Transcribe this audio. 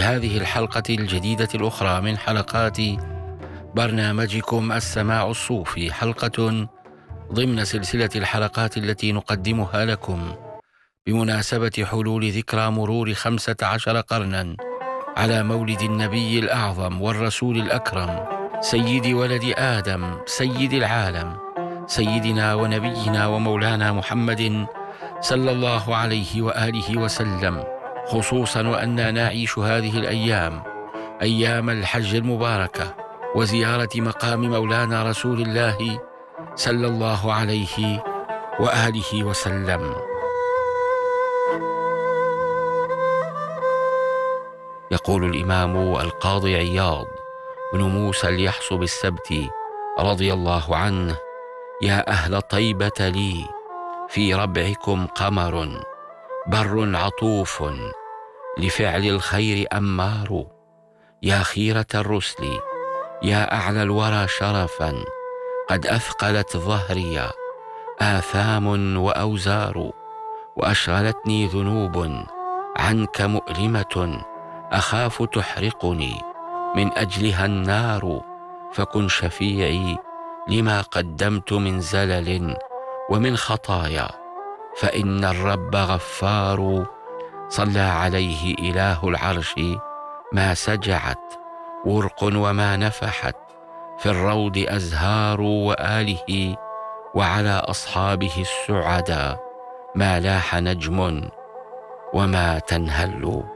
في هذه الحلقة الجديدة الأخرى من حلقات برنامجكم السماع الصوفي، حلقة ضمن سلسلة الحلقات التي نقدمها لكم بمناسبة حلول ذكرى مرور 15 قرنا على مولد النبي الأعظم والرسول الأكرم، سيد ولد آدم، سيد العالم، سيدنا ونبينا ومولانا محمد صلى الله عليه وآله وسلم، خصوصا وأننا نعيش هذه الأيام، أيام الحج المباركة وزيارة مقام مولانا رسول الله صلى الله عليه وآله وسلم. يقول الإمام القاضي عياض بن موسى اليحصب السبتي رضي الله عنه: يا أهل طيبة لي في ربعكم قمر، بر عطوف لفعل الخير أمار، يا خيرة الرسل، يا أعلى الورى شرفا، قد أثقلت ظهري آثام وأوزار، وأشغلتني ذنوب عنك مؤلمة، أخاف تحرقني من أجلها النار، فكن شفيعي لما قدمت من زلل ومن خطايا، فإن الرب غفار. صلى عليه إله العرش ما سجعت ورق وما نفحت في الروض أزهار، وآله وعلى أصحابه السعداء ما لاح نجم وما تنهل